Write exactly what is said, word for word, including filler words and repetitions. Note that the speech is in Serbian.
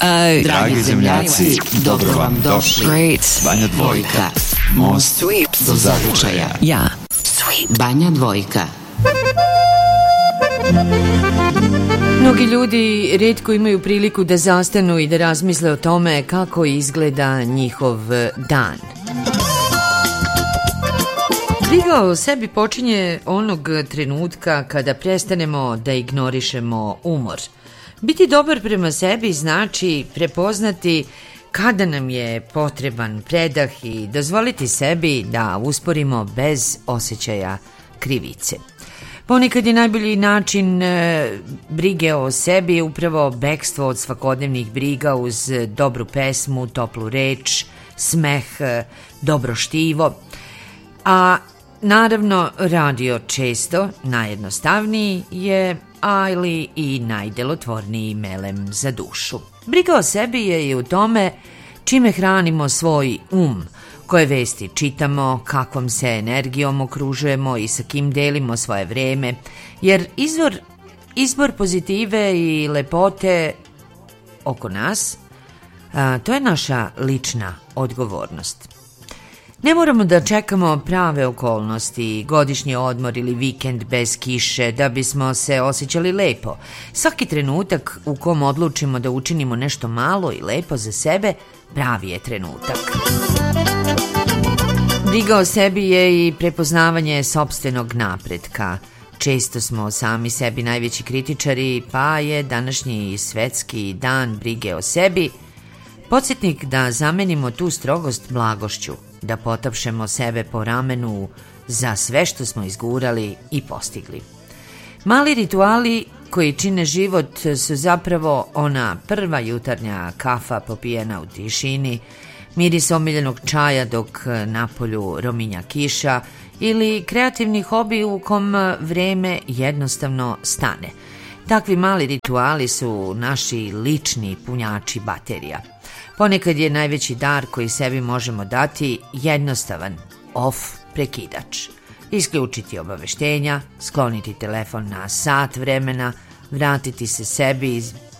Dragi zemljaci, dobro vam došli. Great. Banja Dvojka. Most Sweet. do zavičaja. Ja. Sweet. Banja Dvojka. Mnogi ljudi rijetko imaju priliku da zastanu i da razmisle o tome kako izgleda njihov dan. Briga o sebi počinje onog trenutka kada prestanemo da ignorišemo umor. Biti dobar prema sebi znači prepoznati kada nam je potreban predah i dozvoliti sebi da usporimo bez osjećaja krivice. Ponekad je najbolji način e, brige o sebi upravo bekstvo od svakodnevnih briga uz dobru pesmu, toplu reč, smeh, e, dobro štivo. A naravno radio često najjednostavniji je, ali i najdelotvorniji melem za dušu. Briga o sebi je i u tome čime hranimo svoj um, koje vesti čitamo, kakvom se energijom okružujemo i sa kim delimo svoje vreme, jer izvor, izbor pozitive i lepote oko nas, a, to je naša lična odgovornost. Ne moramo da čekamo prave okolnosti, godišnji odmor ili vikend bez kiše da bismo se osjećali lepo. Svaki trenutak u kom odlučimo da učinimo nešto malo i lepo za sebe, pravi je trenutak. Briga o sebi je i prepoznavanje sopstvenog napretka. Često smo sami sebi najveći kritičari, pa je današnji svetski dan brige o sebi podsjetnik da zamenimo tu strogost blagošću, da potapšemo sebe po ramenu za sve što smo izgurali i postigli. Mali rituali koji čine život su zapravo ona prva jutarnja kafa popijena u tišini, miris omiljenog čaja dok napolju rominja kiša ili kreativni hobi u kom vreme jednostavno stane. Takvi mali rituali su naši lični punjači baterija. Ponekad je najveći dar koji sebi možemo dati jednostavan off prekidač. Isključiti obaveštenja, skloniti telefon na sat vremena, vratiti se sebi